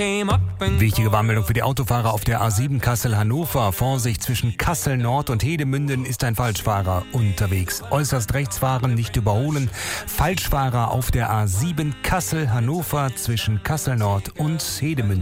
Wichtige Warnmeldung für die Autofahrer auf der A7 Kassel-Hannover. Vorsicht, zwischen Kassel Nord und Hedemünden ist ein Falschfahrer unterwegs. Äußerst rechts fahren, nicht überholen. Falschfahrer auf der A7 Kassel-Hannover zwischen Kassel Nord und Hedemünden.